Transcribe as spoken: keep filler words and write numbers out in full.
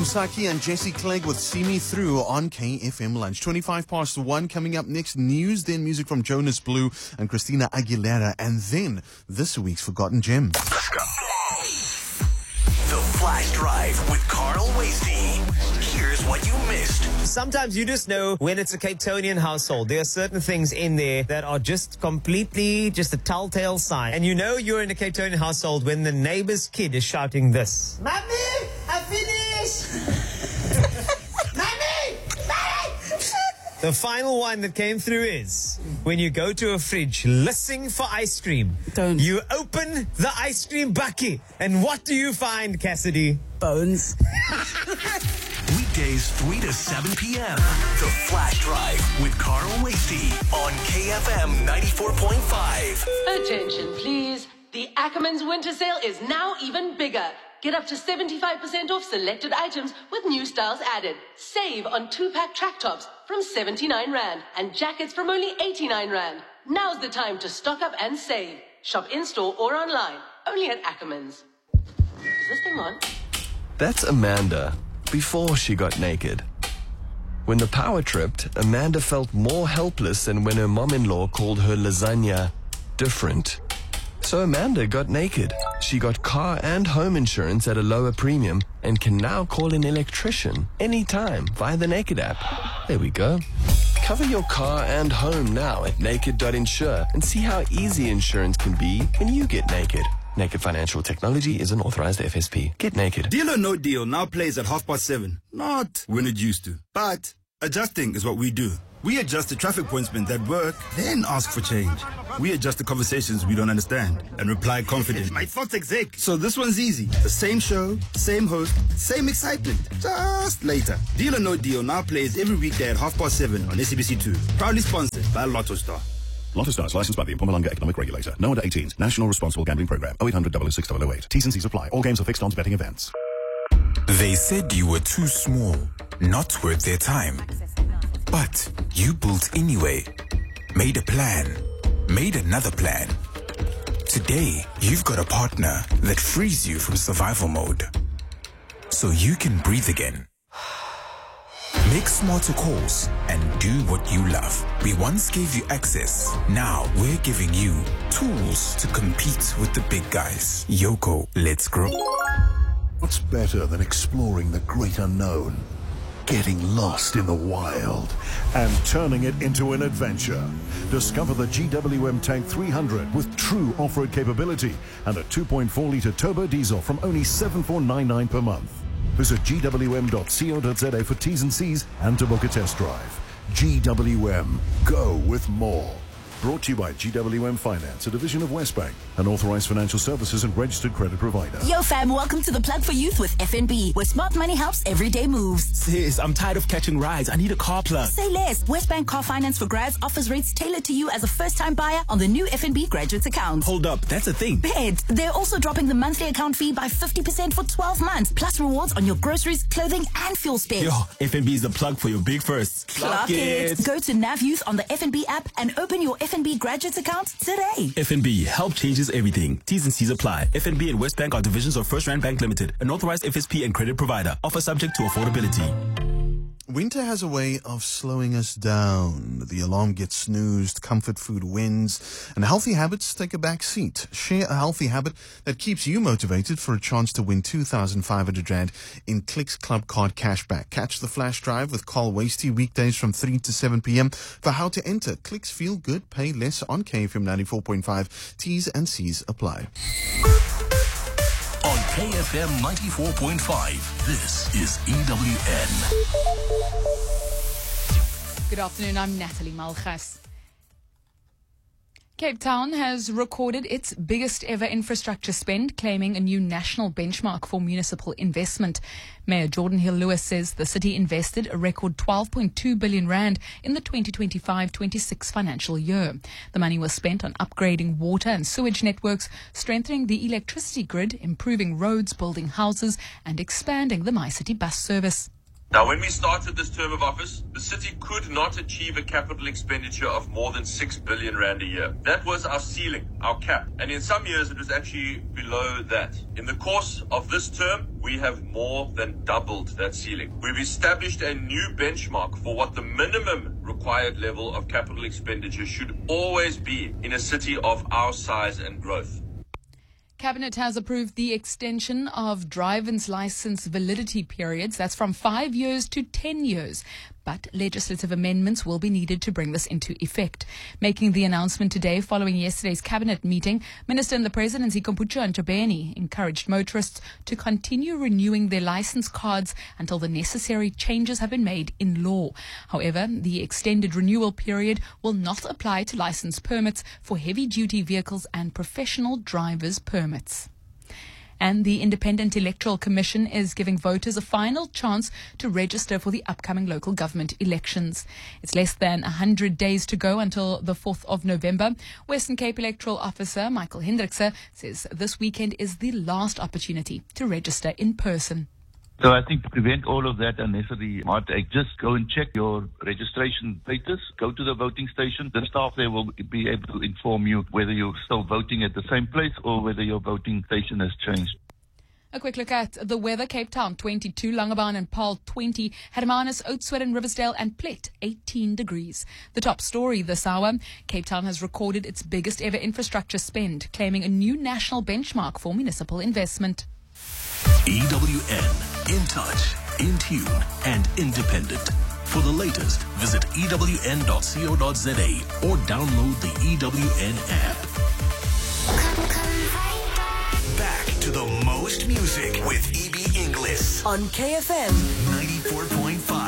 Msaki and Jesse Clegg with See Me Through on K F M Lunch. twenty-five past one coming up next. News, then music from Jonas Blue and Christina Aguilera. And then this week's Forgotten Gem. Let's go. The Flash Drive with Carl Wasty. Here's what you missed. Sometimes you just know when it's a Cape Townian household. There are certain things in there that are just completely just a telltale sign. And you know you're in a Cape Townian household when the neighbor's kid is shouting this. Mommy, I finished! Mommy! Mommy! The final one that came through is when you go to a fridge listening for ice cream. Don't. You open the ice cream bucket. And what do you find, Cassidy? Bones. Weekdays three to seven p.m. The Flash Drive with Carl Wasty on K F M ninety-four point five. Attention, please. The Ackermans winter sale is now even bigger. Get up to seventy-five percent off selected items with new styles added. Save on two-pack track tops from seventy-nine rand and jackets from only eighty-nine rand. Now's the time to stock up and save. Shop in-store or online. Only at Ackermans. Is this thing on? That's Amanda before she got naked. When the power tripped, Amanda felt more helpless than when her mom-in-law called her lasagna different. So Amanda got naked. She got car and home insurance at a lower premium and can now call an electrician anytime via the Naked app. There we go. Cover your car and home now at naked dot insure and see how easy insurance can be when you get naked. Naked Financial Technology is an authorized F S P. Get naked. Deal or No Deal now plays at half past seven. Not when it used to. But adjusting is what we do. We adjust the traffic pointsmen that work, then ask for change. We adjust the conversations we don't understand and reply confidently. My thoughts exec. So this one's easy. The same show, same host, same excitement. Just later. Deal or No Deal now plays every weekday at half past seven on S A B C two. Proudly sponsored by Lotto Star. Lotto Star is licensed by the Mpumalanga Economic Regulator. No under eighteens. National Responsible Gambling Program. oh eight hundred, double oh six, double oh eight. T's and C's apply. All games are fixed odds betting events. They said you were too small, not worth their time. But you built anyway. Made a plan. Made another plan. Today, you've got a partner that frees you from survival mode. So you can breathe again. Make smarter calls and do what you love. We once gave you access. Now we're giving you tools to compete with the big guys. Yoko, let's grow. What's better than exploring the great unknown? Getting lost in the wild and turning it into an adventure. Discover the G W M Tank three hundred with true off-road capability and a two point four litre turbo diesel from only seven thousand four hundred ninety-nine pounds per month. Visit g w m dot co dot z a for T's and C's and to book a test drive. G W M. Go with more. Brought to you by G W M Finance, a division of Westbank, an authorized financial services and registered credit provider. Yo fam, welcome to the Plug for Youth with F N B, where smart money helps everyday moves. Sis, I'm tired of catching rides. I need a car plug. Say less. Westbank Car Finance for Grads offers rates tailored to you as a first-time buyer on the new F N B Graduates account. Hold up, that's a thing. Bet. They're also dropping the monthly account fee by fifty percent for twelve months, plus rewards on your groceries, clothing, and fuel spend. Yo, F N B is the plug for your big firsts. Plug it. Go to Nav Youth on the F N B app and open your F N B Graduates account today. F N B, help changes everything. T's and C's apply. F N B and Westbank are divisions of First Rand Bank Limited, an authorized F S P and credit provider. Offer subject to affordability. Winter has a way of slowing us down. The alarm gets snoozed, comfort food wins, and healthy habits take a back seat. Share a healthy habit that keeps you motivated for a chance to win two thousand five hundred rand in Clicks Club Card cashback. Catch the Flash Drive with Carl Wasty weekdays from three to seven p.m. For how to enter, Clicks Feel Good, Pay Less on K F M ninety-four point five. T's and C's apply. On K F M ninety-four point five, this is E W N. Good afternoon, I'm Natalie Malgas. Cape Town has recorded its biggest ever infrastructure spend, claiming a new national benchmark for municipal investment. Mayor Jordan Hill-Lewis says the city invested a record twelve point two billion rand in the twenty twenty-five twenty-six financial year. The money was spent on upgrading water and sewage networks, strengthening the electricity grid, improving roads, building houses, and expanding the MyCity bus service. Now, when we started this term of office, the city could not achieve a capital expenditure of more than six billion rand a year. That was our ceiling, our cap. And in some years, it was actually below that. In the course of this term, we have more than doubled that ceiling. We've established a new benchmark for what the minimum required level of capital expenditure should always be in a city of our size and growth. Cabinet has approved the extension of driver's license validity periods. That's from five years to ten years. But legislative amendments will be needed to bring this into effect. Making the announcement today following yesterday's cabinet meeting, Minister in the Presidency Komputsha Ntshabeni encouraged motorists to continue renewing their license cards until the necessary changes have been made in law. However, the extended renewal period will not apply to license permits for heavy-duty vehicles and professional drivers' permits. And the Independent Electoral Commission is giving voters a final chance to register for the upcoming local government elections. It's less than one hundred days to go until the fourth of November. Western Cape Electoral Officer Michael Hendrickse says this weekend is the last opportunity to register in person. So I think to prevent all of that unnecessary heartache, just go and check your registration status. Go to the voting station. The staff there will be able to inform you whether you're still voting at the same place or whether your voting station has changed. A quick look at the weather. Cape Town twenty-two, Langebaan and Paarl twenty, Hermanus, Oudtshoorn and Riversdale and Plet eighteen degrees. The top story this hour, Cape Town has recorded its biggest ever infrastructure spend, claiming a new national benchmark for municipal investment. E W N, in touch, in tune, and independent. For the latest, visit E W N dot co dot za or download the E W N app. Back to the most music with E B Inglis on K F M ninety-four point five.